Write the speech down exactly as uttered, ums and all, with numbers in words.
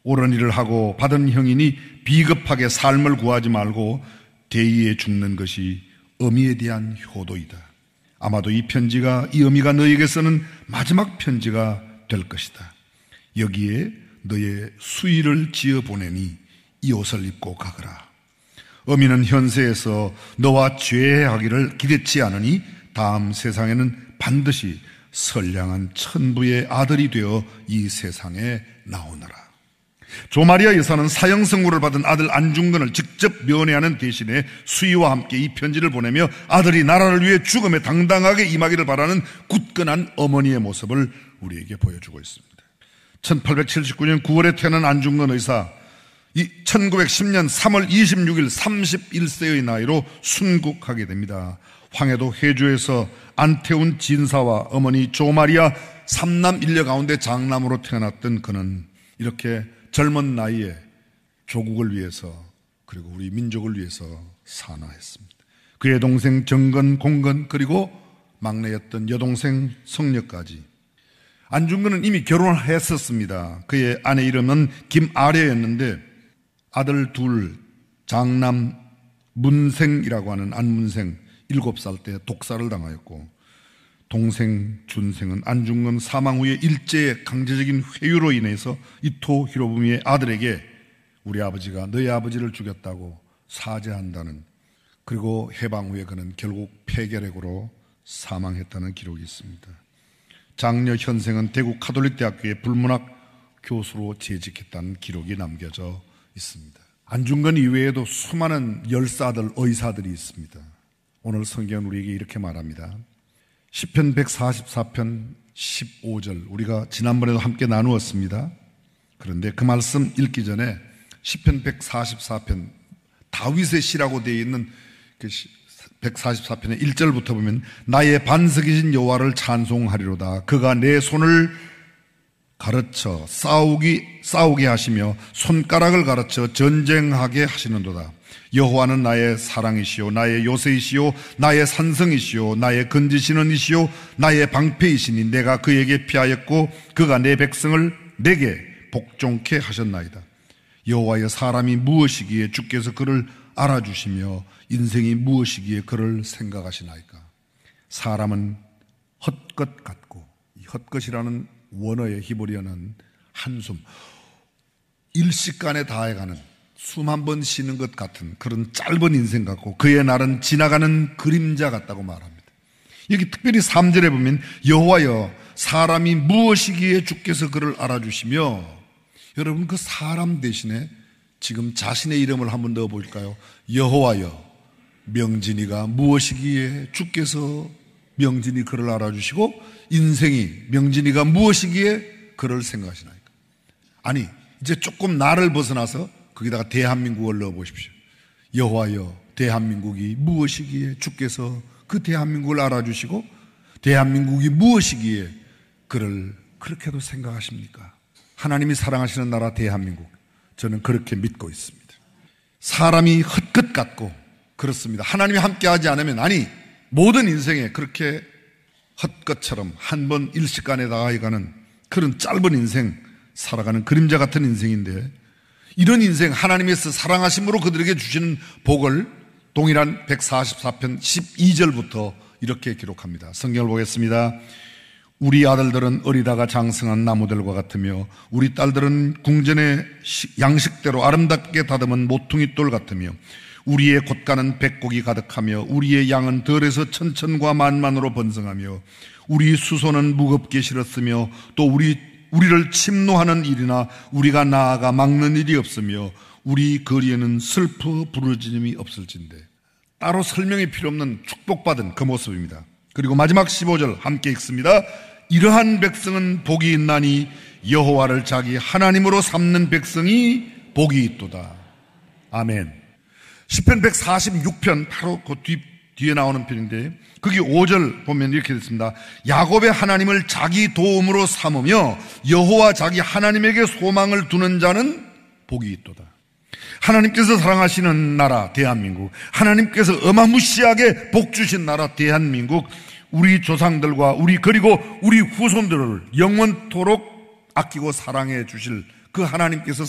옳은 일을 하고 받은 형이니 비겁하게 삶을 구하지 말고 대의에 죽는 것이 어미에 대한 효도이다. 아마도 이 편지가, 이 어미가 너에게 쓰는 마지막 편지가 될 것이다. 여기에 너의 수의를 지어 보내니 이 옷을 입고 가거라. 어미는 현세에서 너와 죄하기를 기대치 않으니 다음 세상에는 반드시 선량한 천부의 아들이 되어 이 세상에 나오너라. 조마리아 여사는 사형 선고를 받은 아들 안중근을 직접 면회하는 대신에 수의와 함께 이 편지를 보내며 아들이 나라를 위해 죽음에 당당하게 임하기를 바라는 굳건한 어머니의 모습을 우리에게 보여주고 있습니다. 천팔백칠십구 년 구월에 태어난 안중근 의사, 이 천구백십 년 삼월 이십육일 삼십일 세의 나이로 순국하게 됩니다. 황해도 해주에서 안태운 진사와 어머니 조마리아 삼남 일녀 가운데 장남으로 태어났던 그는 이렇게 젊은 나이에 조국을 위해서 그리고 우리 민족을 위해서 산화했습니다. 그의 동생 정건, 공건 그리고 막내였던 여동생 성녀까지. 안중근은 이미 결혼을 했었습니다. 그의 아내 이름은 김아래였는데 아들 둘, 장남 문생이라고 하는 안문생 일곱 살 때 독사를 당하였고, 동생 준생은 안중근 사망 후에 일제의 강제적인 회유로 인해서 이토 히로부미의 아들에게 우리 아버지가 너희 아버지를 죽였다고 사죄한다는, 그리고 해방 후에 그는 결국 폐결핵으로 사망했다는 기록이 있습니다. 장녀 현생은 대구 카톨릭대학교의 불문학 교수로 재직했다는 기록이 남겨져 있습니다. 안중근 이외에도 수많은 열사들, 의사들이 있습니다. 오늘 성경은 우리에게 이렇게 말합니다. 시편 백사십사 편 십오 절, 우리가 지난번에도 함께 나누었습니다. 그런데 그 말씀 읽기 전에 시편 백사십사 편 다윗의 시라고 되어 있는 그 백사십사 편의 일 절부터 보면 나의 반석이신 여호와를 찬송하리로다. 그가 내 손을 가르쳐 싸우기, 싸우게 하시며 손가락을 가르쳐 전쟁하게 하시는도다. 여호와는 나의 사랑이시오, 나의 요새이시오, 나의 산성이시오, 나의 건지시는 이시오, 나의 방패이시니 내가 그에게 피하였고 그가 내 백성을 내게 복종케 하셨나이다. 여호와여, 사람이 무엇이기에 주께서 그를 알아주시며 인생이 무엇이기에 그를 생각하시나이까. 사람은 헛것 같고, 이 헛것이라는 원어의 히브리어는 한숨, 일시간에 다해가는, 숨 한 번 쉬는 것 같은 그런 짧은 인생 같고 그의 날은 지나가는 그림자 같다고 말합니다. 여기 특별히 삼 절에 보면 여호와여, 사람이 무엇이기에 주께서 그를 알아주시며, 여러분 그 사람 대신에 지금 자신의 이름을 한번 넣어볼까요? 여호와여, 명진이가 무엇이기에 주께서 명진이 그를 알아주시고 인생이 명진이가 무엇이기에 그를 생각하시나이까. 아니, 이제 조금 나를 벗어나서 거기다가 대한민국을 넣어보십시오. 여호와여, 대한민국이 무엇이기에 주께서 그 대한민국을 알아주시고 대한민국이 무엇이기에 그를 그렇게도 생각하십니까? 하나님이 사랑하시는 나라 대한민국, 저는 그렇게 믿고 있습니다. 사람이 헛것 같고 그렇습니다. 하나님이 함께하지 않으면, 아니 모든 인생에 그렇게 헛것처럼 한 번 일시간에 다가가는 그런 짧은 인생 살아가는 그림자 같은 인생인데, 이런 인생 하나님께서 사랑하심으로 그들에게 주시는 복을 동일한 백사십사 편 십이 절부터 이렇게 기록합니다. 성경을 보겠습니다. 우리 아들들은 어리다가 장성한 나무들과 같으며 우리 딸들은 궁전의 양식대로 아름답게 다듬은 모퉁이 돌 같으며 우리의 곶가는 백곡이 가득하며 우리의 양은 들에서 천천과 만만으로 번성하며 우리 수소는 무겁게 실었으며 또 우리, 우리를 침노하는 일이나 우리가 나아가 막는 일이 없으며 우리 거리에는 슬퍼 부르짖음이 없을진데. 따로 설명이 필요 없는 축복받은 그 모습입니다. 그리고 마지막 십오 절 함께 읽습니다. 이러한 백성은 복이 있나니 여호와를 자기 하나님으로 삼는 백성이 복이 있도다. 아멘. 시편 백사십육 편 바로 그 뒤, 뒤에 나오는 편인데 거기 오 절 보면 이렇게 됐습니다. 야곱의 하나님을 자기 도움으로 삼으며 여호와 자기 하나님에게 소망을 두는 자는 복이 있도다. 하나님께서 사랑하시는 나라 대한민국, 하나님께서 어마무시하게 복 주신 나라 대한민국, 우리 조상들과 우리 그리고 우리 후손들을 영원토록 아끼고 사랑해 주실 그 하나님께서